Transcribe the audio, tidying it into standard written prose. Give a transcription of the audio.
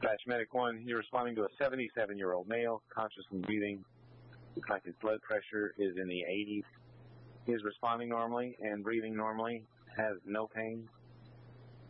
Dispatch Medic 1, you're responding to a 77-year-old male, conscious and breathing. Looks like his blood pressure is in the 80s. He is responding normally and breathing normally, has no pain.